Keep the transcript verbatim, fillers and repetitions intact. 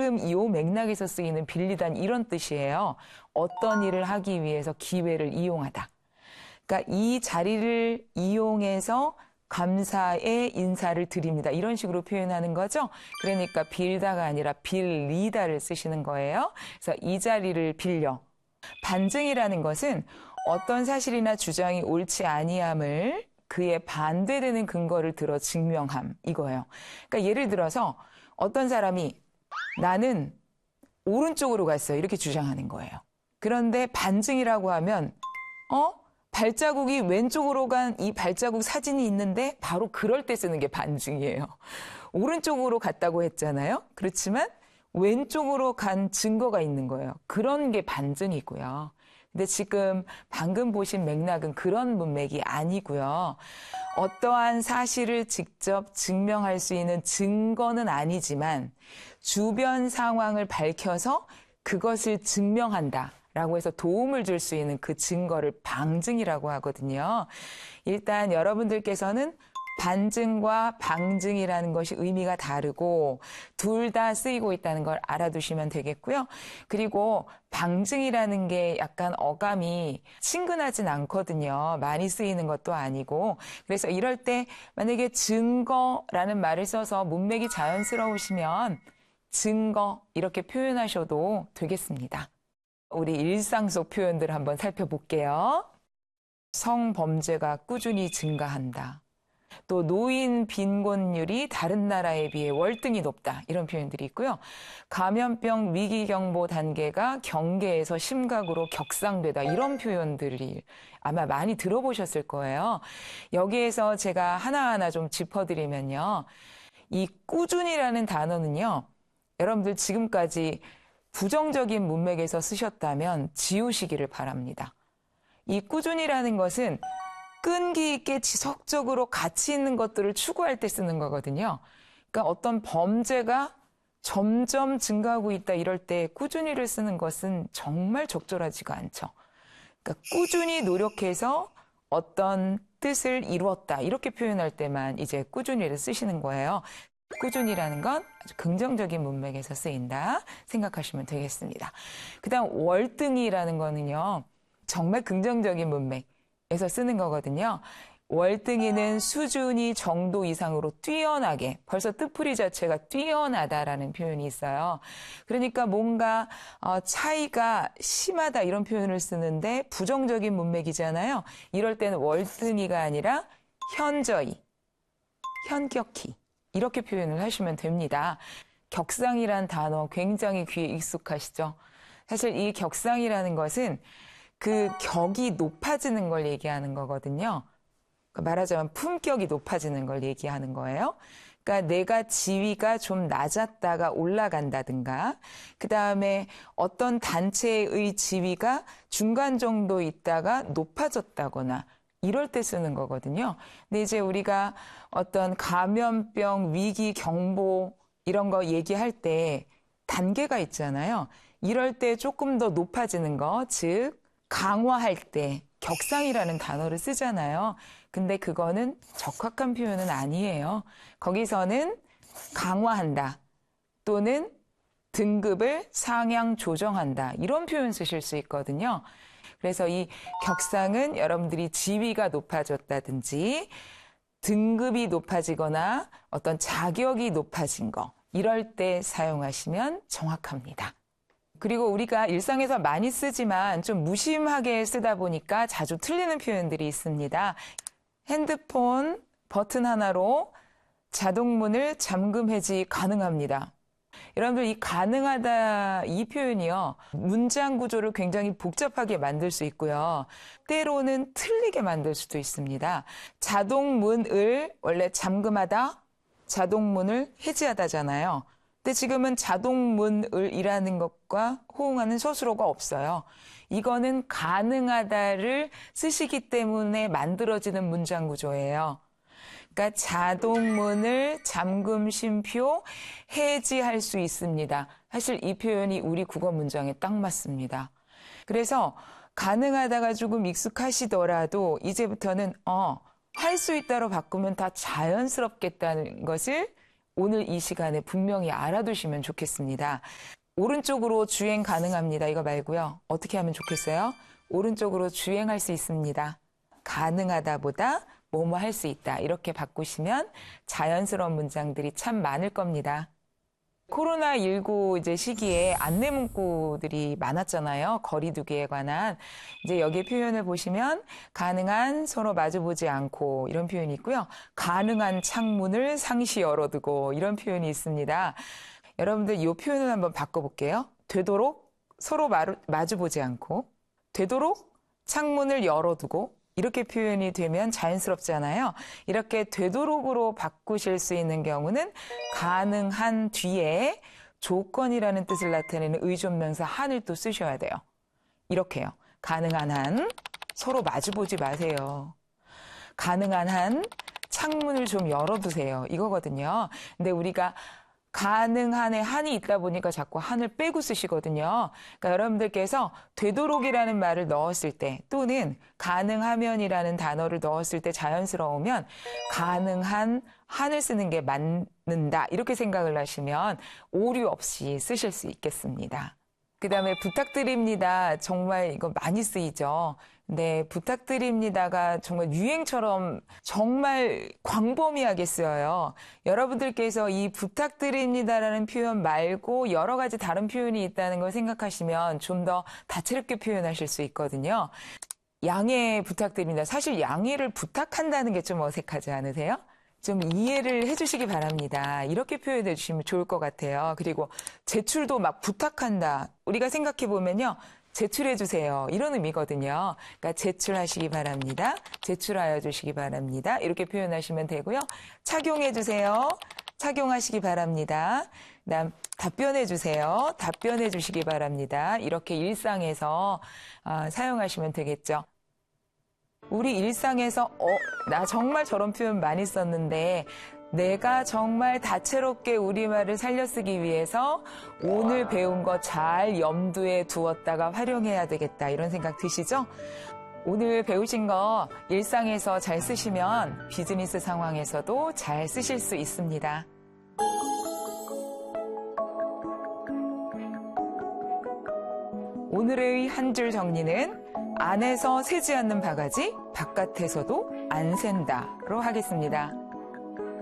지금 이 맥락에서 쓰이는 빌리다는 이런 뜻이에요. 어떤 일을 하기 위해서 기회를 이용하다. 그러니까 이 자리를 이용해서 감사의 인사를 드립니다. 이런 식으로 표현하는 거죠. 그러니까 빌다가 아니라 빌리다를 쓰시는 거예요. 그래서 이 자리를 빌려. 반증이라는 것은 어떤 사실이나 주장이 옳지 아니함을 그에 반대되는 근거를 들어 증명함, 이거예요. 그러니까 예를 들어서 어떤 사람이 나는 오른쪽으로 갔어요, 이렇게 주장하는 거예요. 그런데 반증이라고 하면 어? 발자국이 왼쪽으로 간 이 발자국 사진이 있는데 바로 그럴 때 쓰는 게 반증이에요. 오른쪽으로 갔다고 했잖아요. 그렇지만 왼쪽으로 간 증거가 있는 거예요. 그런 게 반증이고요. 근데 지금 방금 보신 맥락은 그런 문맥이 아니고요. 어떠한 사실을 직접 증명할 수 있는 증거는 아니지만 주변 상황을 밝혀서 그것을 증명한다. 라고 해서 도움을 줄 수 있는 그 증거를 방증이라고 하거든요. 일단 여러분들께서는 반증과 방증이라는 것이 의미가 다르고 둘 다 쓰이고 있다는 걸 알아두시면 되겠고요. 그리고 방증이라는 게 약간 어감이 친근하진 않거든요. 많이 쓰이는 것도 아니고. 그래서 이럴 때 만약에 증거라는 말을 써서 문맥이 자연스러우시면 증거 이렇게 표현하셔도 되겠습니다. 우리 일상 속 표현들 한번 살펴볼게요. 성범죄가 꾸준히 증가한다. 또 노인 빈곤율이 다른 나라에 비해 월등히 높다. 이런 표현들이 있고요. 감염병 위기경보 단계가 경계에서 심각으로 격상되다. 이런 표현들이 아마 많이 들어보셨을 거예요. 여기에서 제가 하나하나 좀 짚어드리면요. 이 꾸준히라는 단어는요. 여러분들 지금까지 부정적인 문맥에서 쓰셨다면 지우시기를 바랍니다. 이 꾸준히라는 것은 끈기 있게 지속적으로 가치 있는 것들을 추구할 때 쓰는 거거든요. 그러니까 어떤 범죄가 점점 증가하고 있다 이럴 때 꾸준히를 쓰는 것은 정말 적절하지가 않죠. 그러니까 꾸준히 노력해서 어떤 뜻을 이루었다 이렇게 표현할 때만 이제 꾸준히를 쓰시는 거예요. 꾸준히라는 건 아주 긍정적인 문맥에서 쓰인다 생각하시면 되겠습니다. 그 다음 월등히라는 거는요. 정말 긍정적인 문맥에서 쓰는 거거든요. 월등히는 수준이 정도 이상으로 뛰어나게 벌써 뜻풀이 자체가 뛰어나다라는 표현이 있어요. 그러니까 뭔가 차이가 심하다 이런 표현을 쓰는데 부정적인 문맥이잖아요. 이럴 때는 월등히가 아니라 현저히, 현격히 이렇게 표현을 하시면 됩니다. 격상이란 단어 굉장히 귀에 익숙하시죠? 사실 이 격상이라는 것은 그 격이 높아지는 걸 얘기하는 거거든요. 말하자면 품격이 높아지는 걸 얘기하는 거예요. 그러니까 내가 지위가 좀 낮았다가 올라간다든가, 그 다음에 어떤 단체의 지위가 중간 정도 있다가 높아졌다거나, 이럴 때 쓰는 거거든요. 근데 이제 우리가 어떤 감염병 위기 경보 이런 거 얘기할 때 단계가 있잖아요. 이럴 때 조금 더 높아지는 거, 즉 강화할 때 격상이라는 단어를 쓰잖아요. 근데 그거는 적합한 표현은 아니에요. 거기서는 강화한다 또는 등급을 상향 조정한다 이런 표현 쓰실 수 있거든요. 그래서 이 격상은 여러분들이 지위가 높아졌다든지 등급이 높아지거나 어떤 자격이 높아진 거 이럴 때 사용하시면 정확합니다. 그리고 우리가 일상에서 많이 쓰지만 좀 무심하게 쓰다 보니까 자주 틀리는 표현들이 있습니다. 핸드폰 버튼 하나로 자동문을 잠금 해지 가능합니다. 여러분들 이 가능하다 이 표현이요. 문장 구조를 굉장히 복잡하게 만들 수 있고요. 때로는 틀리게 만들 수도 있습니다. 자동문을 원래 잠금하다, 자동문을 해지하다잖아요. 근데 지금은 자동문을이라는 것과 호응하는 서술어가 없어요. 이거는 가능하다를 쓰시기 때문에 만들어지는 문장 구조예요. 그러니까 자동문을 잠금 쉼표 해지할 수 있습니다. 사실 이 표현이 우리 국어 문장에 딱 맞습니다. 그래서 가능하다가 조금 익숙하시더라도 이제부터는 어, 할 수 있다로 바꾸면 다 자연스럽겠다는 것을 오늘 이 시간에 분명히 알아두시면 좋겠습니다. 오른쪽으로 주행 가능합니다. 이거 말고요. 어떻게 하면 좋겠어요? 오른쪽으로 주행할 수 있습니다. 가능하다보다 뭐뭐 할 수 있다. 이렇게 바꾸시면 자연스러운 문장들이 참 많을 겁니다. 코로나십구 이제 시기에 안내 문구들이 많았잖아요. 거리 두기에 관한. 이제 여기 표현을 보시면 가능한 서로 마주보지 않고 이런 표현이 있고요. 가능한 창문을 상시 열어두고 이런 표현이 있습니다. 여러분들 이 표현을 한번 바꿔볼게요. 되도록 서로 마루, 마주보지 않고 되도록 창문을 열어두고 이렇게 표현이 되면 자연스럽잖아요. 이렇게 되도록으로 바꾸실 수 있는 경우는 가능한 뒤에 조건이라는 뜻을 나타내는 의존명사 한을 또 쓰셔야 돼요. 이렇게요. 가능한 한 서로 마주보지 마세요. 가능한 한 창문을 좀 열어두세요. 이거거든요. 근데 우리가 가능한에 한이 있다 보니까 자꾸 한을 빼고 쓰시거든요. 그러니까 여러분들께서 되도록이라는 말을 넣었을 때 또는 가능하면이라는 단어를 넣었을 때 자연스러우면 가능한 한을 쓰는 게 맞는다. 이렇게 생각을 하시면 오류 없이 쓰실 수 있겠습니다. 그 다음에 부탁드립니다. 정말 이거 많이 쓰이죠. 네, 부탁드립니다가 정말 유행처럼 정말 광범위하게 쓰여요. 여러분들께서 이 부탁드립니다라는 표현 말고 여러 가지 다른 표현이 있다는 걸 생각하시면 좀 더 다채롭게 표현하실 수 있거든요. 양해 부탁드립니다. 사실 양해를 부탁한다는 게 좀 어색하지 않으세요? 좀 이해를 해주시기 바랍니다. 이렇게 표현해 주시면 좋을 것 같아요. 그리고 제출도 막 부탁한다. 우리가 생각해 보면요. 제출해 주세요. 이런 의미거든요. 그러니까 제출하시기 바랍니다. 제출하여 주시기 바랍니다. 이렇게 표현하시면 되고요. 착용해 주세요. 착용하시기 바랍니다. 그다음 답변해 주세요. 답변해 주시기 바랍니다. 이렇게 일상에서 아, 사용하시면 되겠죠. 우리 일상에서 어, 나 정말 저런 표현 많이 썼는데 내가 정말 다채롭게 우리말을 살려쓰기 위해서 오늘 배운 거 잘 염두에 두었다가 활용해야 되겠다 이런 생각 드시죠? 오늘 배우신 거 일상에서 잘 쓰시면 비즈니스 상황에서도 잘 쓰실 수 있습니다. 오늘의 한 줄 정리는 안에서 새지 않는 바가지, 바깥에서도 안 샌다로 하겠습니다.